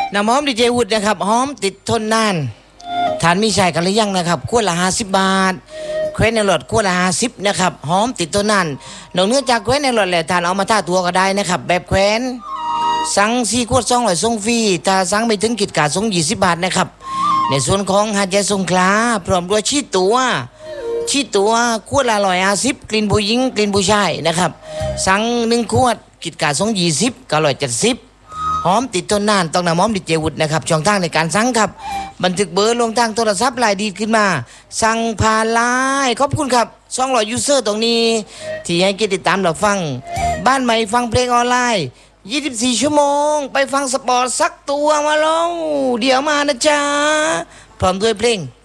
น้ำหอมดีเจวุฒินะครับหอมติดทนนานทานมีใช่กันหรือยังนะครับขวดละ50 บาทแควนในหลอดขวดละ50นะครับหอมติดทนนานนอกเหนือจากแควนในหลอดแล้วทานเอามาทาตัวก็ได้นะครับแบบแควนสั่ง4 ขวด200ส่งฟรีถ้าสั่งไปถึงกิจการส่ง20 บาทนะครับในส่วนของหาดใหญ่สงขลาพร้อมด้วยชีตัวขวดละ150กลิ่นผู้หญิงกลิ่นผู้ชายนะครับสั่ง1 ขวดกิจการส่ง20ก็170หอมติดทนนานต้องนำหอมดิเจวุฒินะครับช่องทางในการสั่งครับบันทึกเบอร์ลงทางโทรศัพท์ลายดีขึ้นมาสั่งผ่านไลน์ขอบคุณครับ200ยูเซอร์ตรงนี้ที่ให้ติดตามเราฟังบ้านใหม่ฟังเพลงออนไลน์24 ชั่วโมงไปฟังสปอร์ตสักตัวมาลงเดี๋ยวมานะจ๊ะพร้อมด้วยเพลง